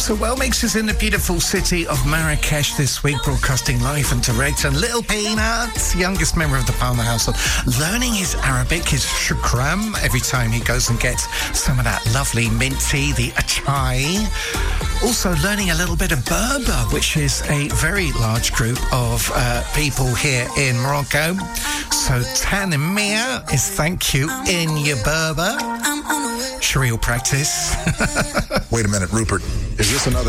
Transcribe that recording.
So Wellmix is in the beautiful city of Marrakesh this week, broadcasting live and direct. And Little Peanut, youngest member of the Palmer household, learning his Arabic, his shukram, every time he goes and gets some of that lovely mint tea, the achai. Also learning a little bit of Berber, which is a very large group of people here in Morocco. So Tanamia is thank you in your Berber. Sure, you'll practice. Wait a minute, Rupert. Is this another